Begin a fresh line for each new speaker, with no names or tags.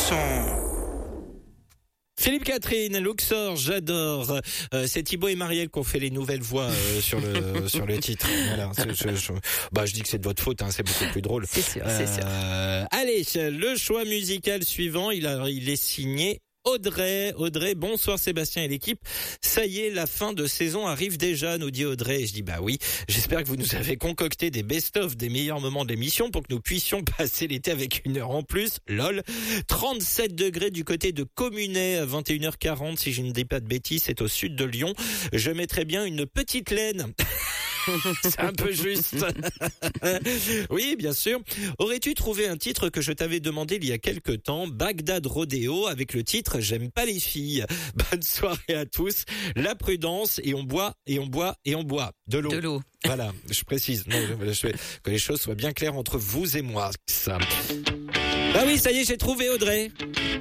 Philippe Catherine, Luxor, j'adore. C'est Thibaut et Marielle qui ont fait les nouvelles voix sur le titre. Voilà. Je dis que c'est de votre faute, c'est beaucoup plus drôle.
C'est sûr.
Allez, le choix musical suivant, il est signé Audrey, bonsoir Sébastien et l'équipe. Ça y est, la fin de saison arrive déjà, nous dit Audrey. Et je dis bah oui, j'espère que vous nous avez concocté des best-of des meilleurs moments de l'émission pour que nous puissions passer l'été avec 1 heure en plus. Lol. 37 degrés du côté de Communet à 21h40, si je ne dis pas de bêtises, c'est au sud de Lyon. Je mettrais bien une petite laine. C'est un peu juste. Oui, bien sûr. Aurais-tu trouvé un titre que je t'avais demandé il y a quelque temps, Bagdad Rodeo, avec le titre J'aime pas les filles. Bonne soirée à tous. La prudence et on boit. De l'eau. Voilà, je précise. Non, que les choses soient bien claires entre vous et moi. Ça. Ah oui, ça y est, j'ai trouvé Audrey.